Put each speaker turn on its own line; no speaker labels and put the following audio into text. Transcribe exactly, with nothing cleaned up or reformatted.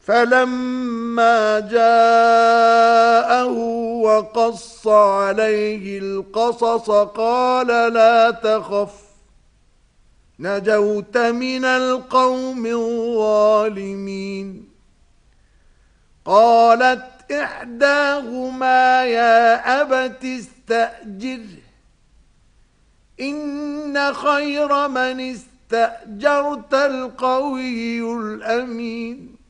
فلما جاءه وقص عليه القصص قال لا تخف نجوت من القوم الظالمين. قالت إحداهما يا أبت استأجره إن خير من استأجرت القوي الأمين.